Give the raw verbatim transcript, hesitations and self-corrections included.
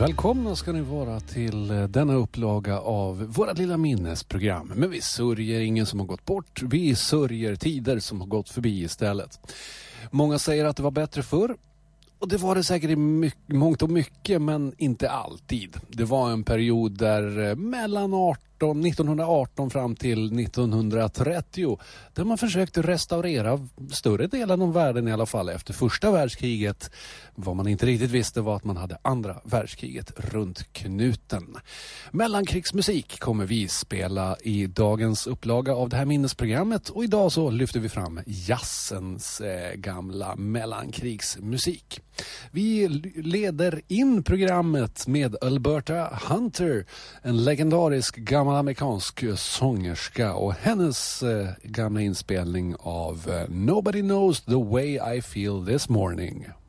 Välkomna ska ni vara till denna upplaga av våra lilla minnesprogram. Men vi sörjer ingen som har gått bort, vi sörjer tider som har gått förbi istället. Många säger att det var bättre förr. Och det var det säkert i mycket, mångt och mycket, men inte alltid. Det var en period där mellan arton, nittonhundraarton fram till nittonhundratrettio där man försökte restaurera större delen av världen i alla fall efter första världskriget. Vad man inte riktigt visste var att man hade andra världskriget runt knuten. Mellankrigsmusik kommer vi spela i dagens upplaga av det här minnesprogrammet, och idag så lyfter vi fram jazzens eh, gamla mellankrigsmusik. Vi leder in programmet med Alberta Hunter, en legendarisk gammal amerikansk sångerska, och hennes eh, gamla inspelning av eh, Nobody Knows the Way I Feel This Morning.